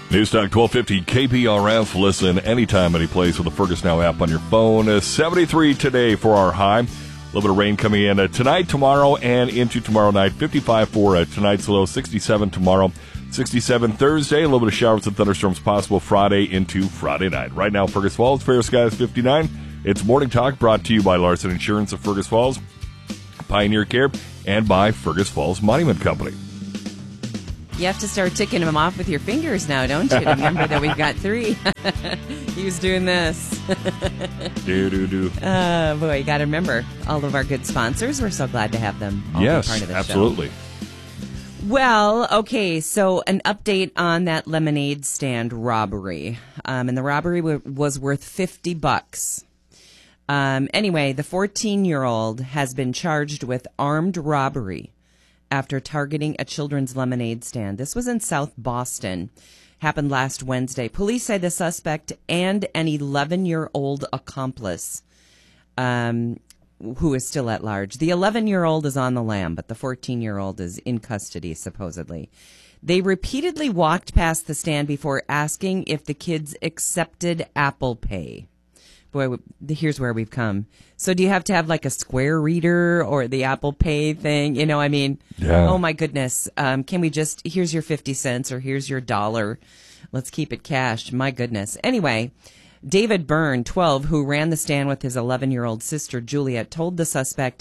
Newstalk 1250 KPRF. Listen anytime, any place with the Fergus Now app on your phone. 73 today for our high. A little bit of rain coming in tonight, tomorrow, and into tomorrow night. 55 for tonight's low, 67 tomorrow, 67 Thursday. A little bit of showers and thunderstorms possible Friday into Friday night. Right now, Fergus Falls, fair skies 59. It's Morning Talk brought to you by Larson Insurance of Fergus Falls, Pioneer Care, and by Fergus Falls Monument Company. You have to start ticking them off with your fingers now, don't you? To remember that we've got 3. He was doing this. Do. Boy, you got to remember all of our good sponsors. We're so glad to have them all be part of the absolutely. show. Well, okay, so an update on that lemonade stand robbery. And the robbery was worth $50. Anyway, the 14-year-old has been charged with armed robbery after targeting a children's lemonade stand. This was in South Boston. Happened last Wednesday. Police say the suspect and an 11-year-old accomplice, who is still at large. The 11-year-old is on the lam, but the 14-year-old is in custody, supposedly. They repeatedly walked past the stand before asking if the kids accepted Apple Pay. Boy, here's where we've come. So do you have to have like a Square reader or the Apple Pay thing? You know, I mean, yeah. Oh my goodness. Can we just, here's your 50 cents or here's your $1. Let's keep it cashed. My goodness. Anyway, David Byrne, 12, who ran the stand with his 11-year-old sister, Juliet, told the suspect,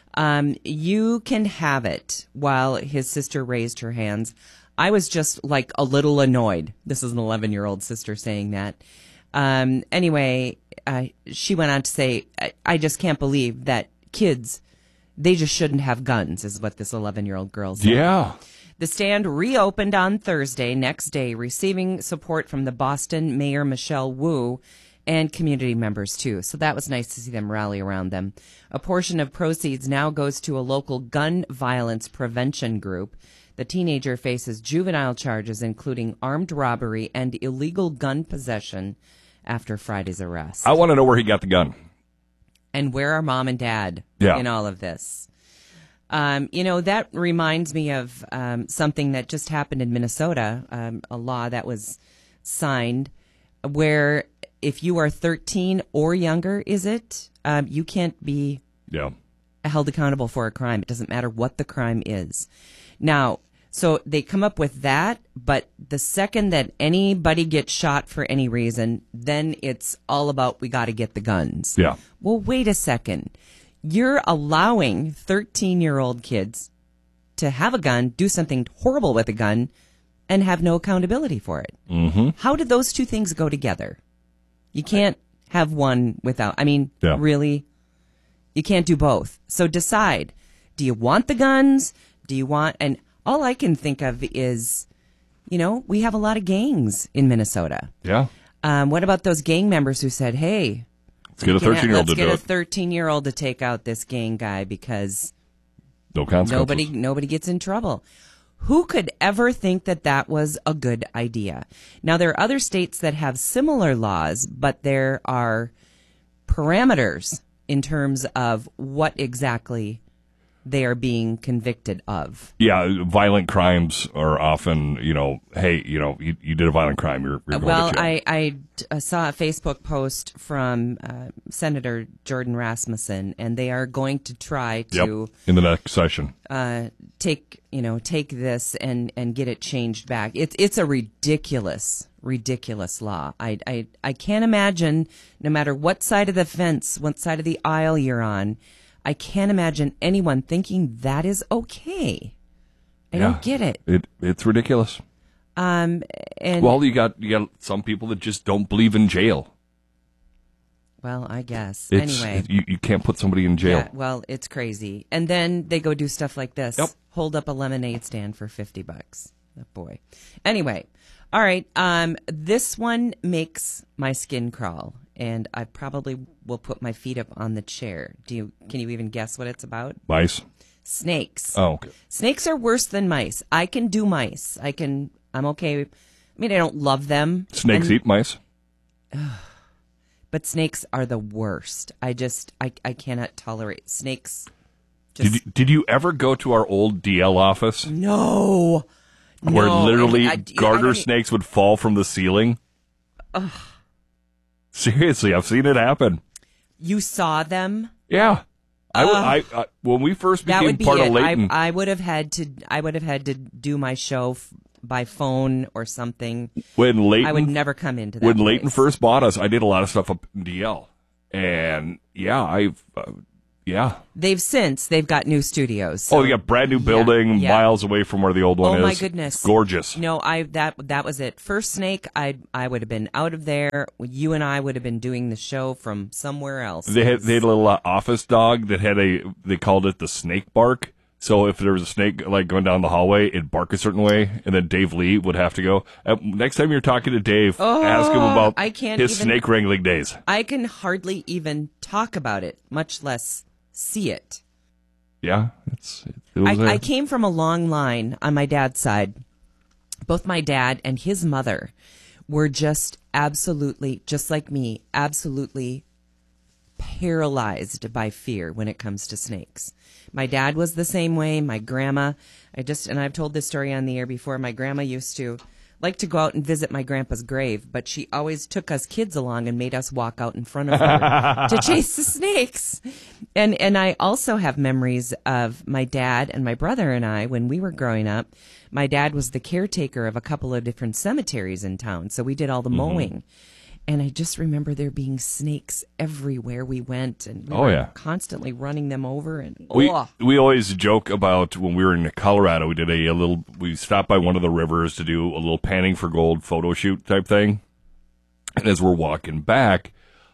you can have it, while his sister raised her hands. I was just like a little annoyed. This is an 11-year-old sister saying that. Anyway, she went on to say, I just can't believe that kids, they just shouldn't have guns, is what this 11-year-old girl said. Yeah. The stand reopened on Thursday, next day, receiving support from the Boston Mayor Michelle Wu and community members, too. So that was nice to see them rally around them. A portion of proceeds now goes to a local gun violence prevention group. The teenager faces juvenile charges, including armed robbery and illegal gun possession, after Friday's arrest. I want to know where he got the gun. And where are mom and dad in all of this? That reminds me of something that just happened in Minnesota, a law that was signed where if you are 13 or younger, you can't be held accountable for a crime. It doesn't matter what the crime is. Now, so they come up with that, but the second that anybody gets shot for any reason, then it's all about we got to get the guns. Yeah. Well, wait a second. You're allowing 13-year-old kids to have a gun, do something horrible with a gun, and have no accountability for it. Mm-hmm. How did those two things go together? You can't have one without, really, you can't do both. So decide, do you want the guns? Do you want, and all I can think of is, we have a lot of gangs in Minnesota. Yeah. What about those gang members who said, hey, let's get a 13-year-old to do it. Let's get a 13-year-old to take out this gang guy because no consequences. Nobody gets in trouble. Who could ever think that was a good idea? Now, there are other states that have similar laws, but there are parameters in terms of what exactly they are being convicted of. Yeah, violent crimes are often, hey, you did a violent crime, you're going to jail. I saw a Facebook post from Senator Jordan Rasmussen, and they are going to try to in the next session take this and get it changed back. It's a ridiculous law. I can't imagine, no matter what side of the fence, what side of the aisle you're on, I can't imagine anyone thinking that is okay. I don't get it. It's ridiculous. And you got some people that just don't believe in jail. Well, I guess. Anyway, you can't put somebody in jail. Yeah, well, it's crazy. And then they go do stuff like this. Yep. Hold up a lemonade stand for $50. Oh, boy. Anyway, all right. This one makes my skin crawl. And I probably will put my feet up on the chair. Can you even guess what it's about? Mice? Snakes. Oh, okay. Snakes are worse than mice. I can do mice. I'm okay. I don't love them. Snakes eat mice? But snakes are the worst. I cannot tolerate snakes. Did you ever go to our old DL office? No. where No, literally I garter don't snakes would fall from the ceiling. Seriously, I've seen it happen. You saw them? Yeah. I when we first That became would be part it. of Layton, I would have had to do my show by phone or something. when Layton, I would never come into that when place. Layton first bought us, I did a lot of stuff up in DL, and They've got new studios. Oh, they got brand new building yeah. miles away from where the old one is. Oh my goodness, It's gorgeous. No, that was it. First Snake, I would have been out of there. You and I would have been doing the show from somewhere else. They had a little office dog that had they called it the snake bark. So if there was a snake like going down the hallway, it'd bark a certain way, and then Dave Lee would have to go. Next time you're talking to Dave, ask him about his snake wrangling days. I can hardly even talk about it, much less see it. Yeah, I came from a long line on my dad's side. Both my dad and his mother were just absolutely, just like me, absolutely paralyzed by fear when it comes to snakes. My dad was the same way. My grandma, and I've told this story on the air before, my grandma used to like to go out and visit my grandpa's grave, but she always took us kids along and made us walk out in front of her to chase the snakes. And I also have memories of my dad and my brother and I, when we were growing up, my dad was the caretaker of a couple of different cemeteries in town, so we did all the mowing. And I just remember there being snakes everywhere we went, and we were constantly running them over. And we always joke about when we were in Colorado. We did we stopped by one of the rivers to do a little panning for gold photo shoot type thing. And as we're walking back,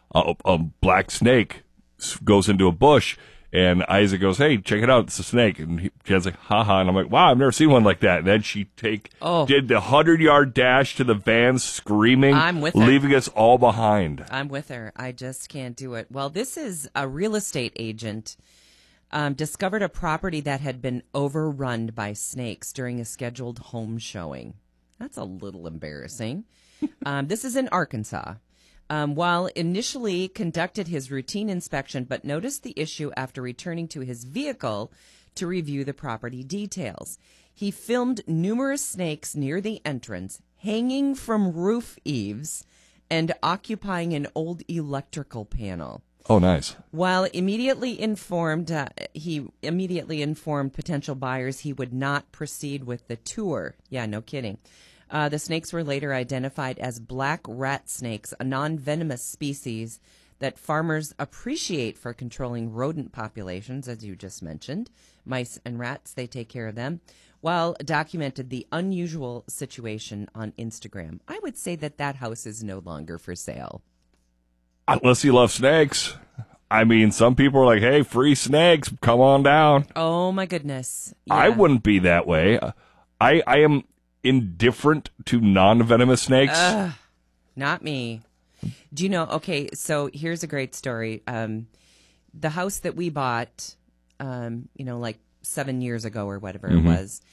a black snake goes into a bush. And Isaac goes, "Hey, check it out! It's a snake." And Jen's like, "Haha!" And I'm like, "Wow, I've never seen one like that." And then she did the 100-yard dash to the van, screaming, I'm with her. leaving us all behind. I'm with her. I just can't do it. Well, this is a real estate agent discovered a property that had been overrun by snakes during a scheduled home showing. That's a little embarrassing. This is in Arkansas. While initially conducted his routine inspection, but noticed the issue after returning to his vehicle to review the property details. He filmed numerous snakes near the entrance, hanging from roof eaves and occupying an old electrical panel. Oh, nice. While immediately informed, he immediately informed potential buyers he would not proceed with the tour. Yeah, no kidding. The snakes were later identified as black rat snakes, a non-venomous species that farmers appreciate for controlling rodent populations, as you just mentioned. Mice and rats, they take care of them, while documented the unusual situation on Instagram. I would say that house is no longer for sale. Unless you love snakes. I mean, some people are like, "Hey, free snakes, come on down." Oh, my goodness. Yeah. I wouldn't be that way. I am indifferent to non-venomous snakes. Not me. Do you know, okay, so here's a great story. The house that we bought, like 7 years ago or whatever it was,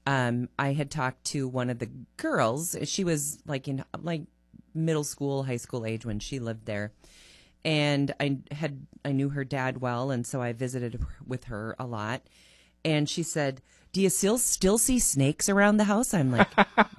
I had talked to one of the girls. She was in middle school, high school age when she lived there. And I knew her dad well, and so I visited with her a lot. And she said, "Do you still see snakes around the house?" I'm like,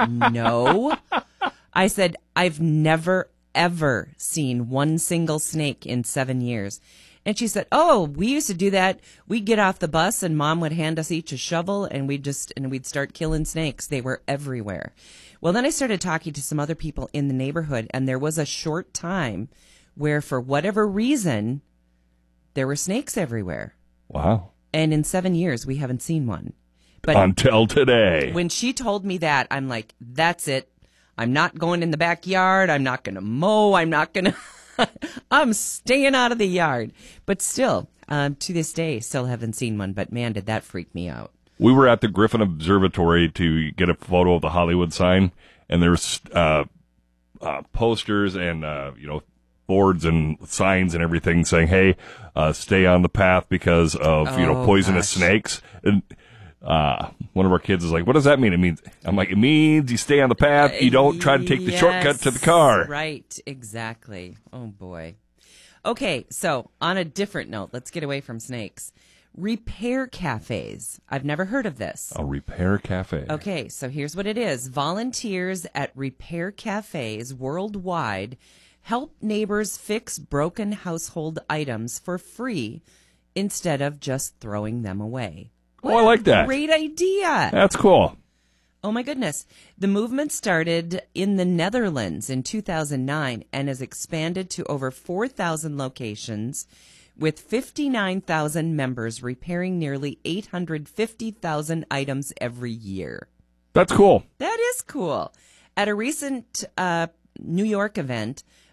"No." I said, "I've never, ever seen one single snake in 7 years." And she said, "Oh, we used to do that. We'd get off the bus and Mom would hand us each a shovel and we'd start killing snakes. They were everywhere." Well, then I started talking to some other people in the neighborhood, and there was a short time where, for whatever reason, there were snakes everywhere. Wow. And in 7 years, we haven't seen one. But until today. When she told me that, I'm like, that's it. I'm not going in the backyard. I'm not going to mow. I'm staying out of the yard. But still, to this day, still haven't seen one. But man, did that freak me out. We were at the Griffin Observatory to get a photo of the Hollywood sign, and there's posters and, boards and signs and everything saying, "Hey, stay on the path because of, poisonous snakes." And one of our kids is like, "What does that mean?" It means you stay on the path. You don't try to take the shortcut to the car. Right. Exactly. Oh boy. Okay. So on a different note, let's get away from snakes. repair cafes. I've never heard of this. A repair cafe. Okay, so here's what it is. Volunteers at repair cafes worldwide help neighbors fix broken household items for free instead of just throwing them away. Oh, I like that. Great idea. That's cool. Oh, my goodness. The movement started in the Netherlands in 2009 and has expanded to over 4,000 locations with 59,000 members repairing nearly 850,000 items every year. That's cool. That is cool. At a recent New York event,